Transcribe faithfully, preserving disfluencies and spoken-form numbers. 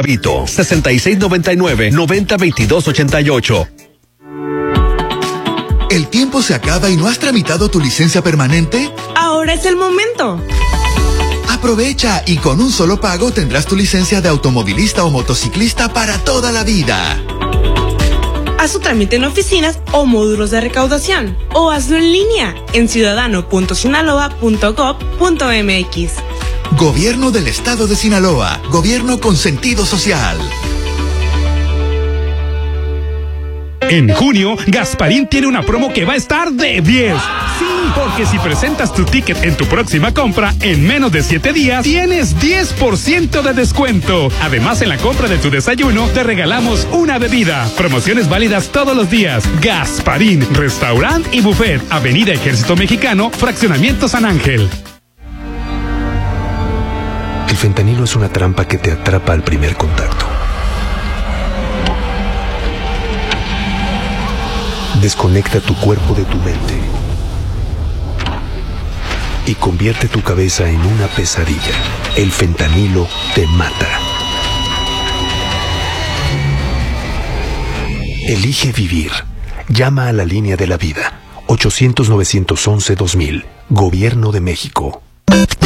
Gavito, sesenta y seis noventa y nueve, noventa veintidós ochenta y ocho. ¿El tiempo se acaba y no has tramitado tu licencia permanente? Ahora es el momento. Aprovecha y con un solo pago tendrás tu licencia de automovilista o motociclista para toda la vida. Haz su trámite en oficinas o módulos de recaudación o hazlo en línea en ciudadano punto sinaloa punto gob punto mx. Gobierno del Estado de Sinaloa. Gobierno con sentido social. En junio, Gasparín tiene una promo que va a estar de diez. Sí, porque si presentas tu ticket en tu próxima compra, en menos de siete días, tienes diez por ciento de descuento. Además, en la compra de tu desayuno, te regalamos una bebida. Promociones válidas todos los días. Gasparín, restaurant y buffet. Avenida Ejército Mexicano, Fraccionamiento San Ángel. El fentanilo es una trampa que te atrapa al primer contacto. Desconecta tu cuerpo de tu mente y convierte tu cabeza en una pesadilla. El fentanilo te mata. Elige vivir. Llama a la línea de la vida. ochocientos, novecientos once, dos mil. Gobierno de México.